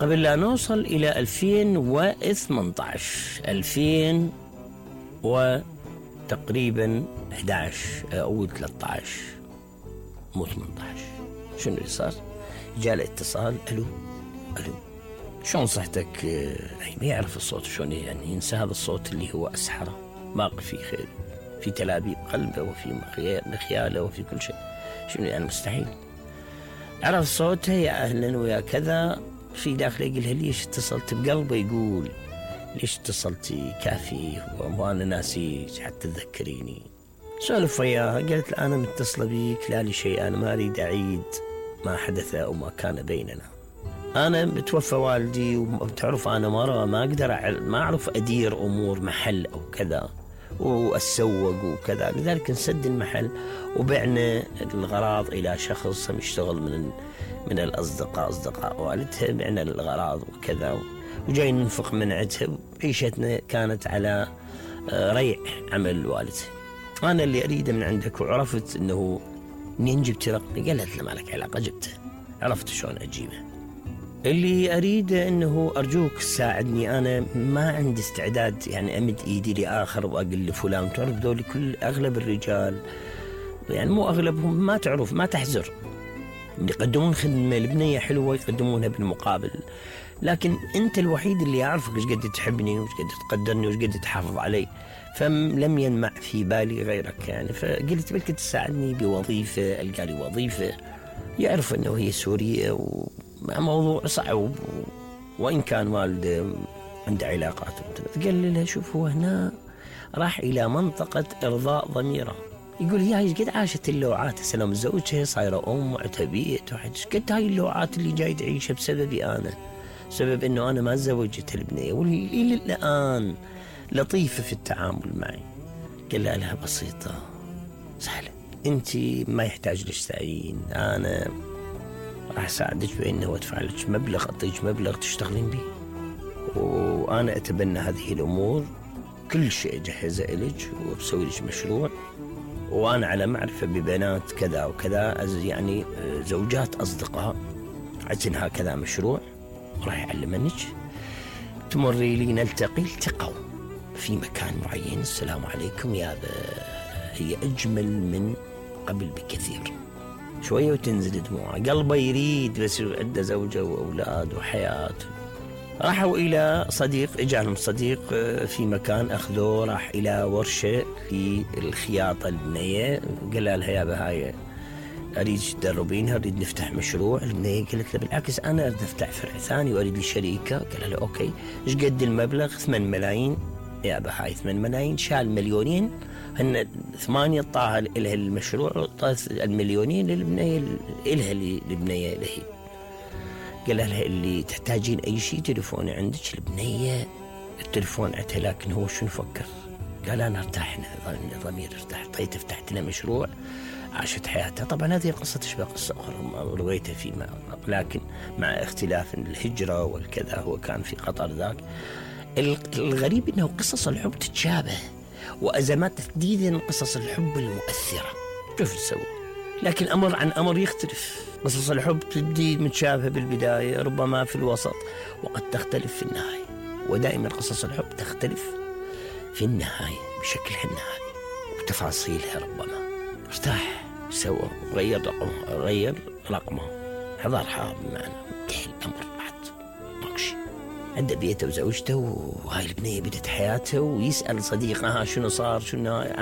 قبل لا نوصل إلى 2018 وتقريبا 11 أو 13 مو 18. شنو اللي صار؟ جاء الاتصال: ألو شلون صحتك؟ ما يعرف الصوت شلون يعني ينسى هذا الصوت اللي هو أسحره، باقي في تلابيب قلبه وفي مخياله وفي كل شيء. شنو يعني مستحيل. عرف صوته: يا أهلا ويا كذا. في داخله يقولها: ليش اتصلت؟ بقلبه يقول: ليش اتصلتي؟ كافي وأنا ناسي حتى تذكريني. سولف وياها، قالت: أنا متصلة بيك لا لشيء، أنا ما أريد أعيد ما حدث أو ما كان بيننا. أنا بتوفى والدي وتعرف أنا مرة ما أقدر ما أعرف أدير أمور محل أو كذا وأسوق وكذا، لذلك نسد المحل وبعنا الغراض إلى شخص يشتغل من الأصدقاء، أصدقاء والدها، بعنا الغراض وكذا وجاي ننفق من عندها. عيشتنا كانت على ريع عمل والدها. أنا اللي أريده من عندك، وعرفت أنه منين جبت رقمي؟ قالت: له ما لك علاقة، جبته. عرفت شلون أجيبه. اللي أريده أنه أرجوك ساعدني، أنا ما عندي استعداد يعني أمد إيدي لآخر وأقول لفلان. تعرف ذولي كل أغلب الرجال، يعني مو أغلبهم، ما تعرف ما تحزر، يقدمون خدمة البنية حلوة يقدمونها بالمقابل، لكن أنت الوحيد اللي أعرفك إيش قد تحبني وإيش قد تقدرني وإيش قد تحافظ علي، فلم ينمع في بالي غيرك يعني. فقلت: بلكي تساعدني بوظيفة، ألقى لي وظيفة. يعرف أنه هي سورية وموضوع صعب، وإن كان والده عنده علاقات. قال لها: شوف، هو هنا راح إلى منطقة إرضاء ضميره. يقول: هي ايش قد عاشت اللوعات، هسه متزوجها صايره وعتبيت وحج، قد هاي اللوعات اللي جاي تعيشها بسببي انا، سبب انه انا ما تزوجت البنيه، واللي الان لطيفه في التعامل معي. قال لها: بسيطه سهله، انت ما يحتاج لك تعيين، انا راح اساعدك بانه وادفع لك مبلغ، اعطيك مبلغ تشتغلين به، وانا اتبنى هذه الامور، كل شيء اجهزه لك وبسوي لك مشروع، وأنا على معرفة ببنات كذا وكذا، يعني زوجات أصدقاء عندنا هكذا مشروع راح يعلمنك، تمري لي نلتقي. التقوا في مكان معين، السلام عليكم يا هي أجمل من قبل بكثير. شوية وتنزل دموعه، قلبه يريد بس عنده زوجة وأولاد وحياة. راحوا إلى صديق، إجاهم صديق في مكان، أخذوه راح إلى ورشة في الخياطة البنية. قال لها: يا بهاي أريد تدربينها، أريد نفتح مشروع. البنية قالت له: بالعكس، أنا أريد أفتح فرع ثاني وأريد لي شريكة. قال له: أوكي، إيش قد المبلغ؟ 8 ملايين. يا بهاي 8 ملايين، شال 2,000,000، هن 8 طاها إلها المشروع، طاث 2,000,000 للبنية إلها للبنية لهي. قال لها: اللي تحتاجين أي شيء تليفوني عندك. البنية التليفون عندها، لكن هو شو نفكر؟ قال: أنا ارتاحنا، ضمير ارتاح. طيب فتحت لها مشروع، عاشت حياتها. طبعا هذه القصة تشبه قصة أخرى رويتها فيما، لكن مع اختلاف الهجرة والكذا، هو كان في قطر ذاك. الغريب أنه قصص الحب تتشابه، وأزمات تحديدا قصص الحب المؤثرة. شوف تسوي، لكن أمر عن أمر يختلف. قصص الحب تبدي متشابهة بالبداية، ربما في الوسط، وقد تختلف في النهاية. ودائما قصص الحب تختلف في النهاية بشكلها النهائي وتفاصيلها. ربما ارتاح، سوى، غير رقمه، حضرها بمعنى انتهى الأمر، بعد ماكشي عنده بيته وزوجته، وهاي البنية بدت حياته، ويسأل صديقها: شنو صار، شنو